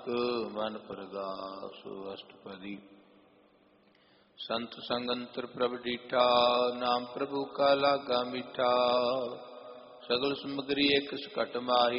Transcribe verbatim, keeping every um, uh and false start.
ਮਨ ਪਰਗਾਸ ਅਸ਼ਟਪਦੀ। ਸੰਤ ਸੰਗ ਅੰਤਰ ਪ੍ਰਭ ਡੀਠਾ, ਨਾਮ ਪ੍ਰਭੂ ਕਾ ਲਾਗਾ ਮੀਠਾ। ਸਗਲ ਸਮਗਰੀ ਇੱਕ ਸਕਟ ਮਾਹੀ,